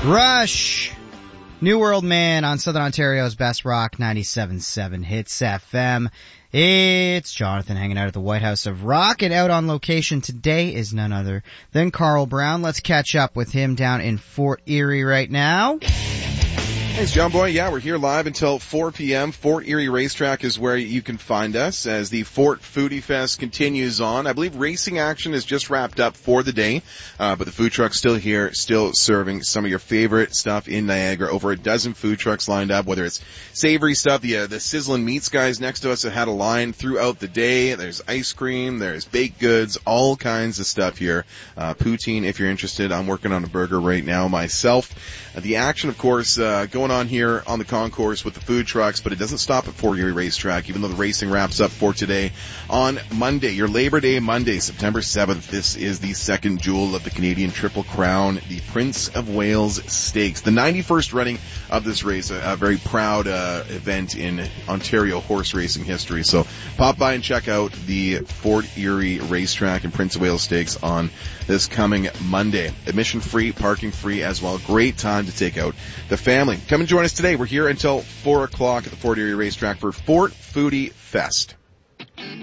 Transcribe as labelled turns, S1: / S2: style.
S1: Rush, New World Man on Southern Ontario's best rock, 97.7 Hits FM. It's Jonathan hanging out at the White House of Rock, and out on location today is none other than Carl Brown. Let's catch up with him down in Fort Erie right now.
S2: Thanks, John Boy. Yeah, we're here live until 4 p.m. Fort Erie Racetrack is where you can find us as the Fort Foodie Fest continues on. I believe racing action is just wrapped up for the day, but the food truck's still here, still serving some of your favorite stuff in Niagara. Over a dozen food trucks lined up, whether it's savory stuff. The Sizzlin' Meats guys next to us have had a line throughout the day. There's ice cream, there's baked goods, all kinds of stuff here. Poutine, if you're interested. I'm working on a burger right now myself. The action, of course, going on here on the concourse with the food trucks, but it doesn't stop at Fort Erie Racetrack, even though the racing wraps up for today. On Monday, your Labor Day Monday, September 7th, this is the second jewel of the Canadian Triple Crown, the Prince of Wales Stakes. The 91st running of this race, a very proud event in Ontario horse racing history. So pop by and check out the Fort Erie Racetrack and Prince of Wales Stakes on this coming Monday. Admission free, parking free as well. Great time to take out the family. Come and join us today. We're here until 4 o'clock at the Fort Erie Racetrack for Fort Foodie Fest.